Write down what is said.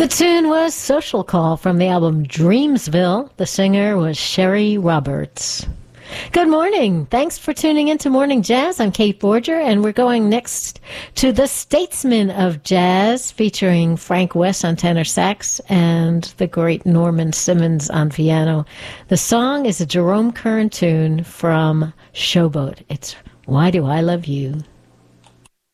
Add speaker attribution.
Speaker 1: The tune was Social Call from the album Dreamsville. The singer was Sherry Roberts. Good morning. Thanks for tuning in to Morning Jazz. I'm Kate Borger, and we're going next to The Statesman of Jazz, featuring Frank West on tenor sax and the great Norman Simmons on piano. The song is a Jerome Kern tune from Showboat. It's Why Do I Love You?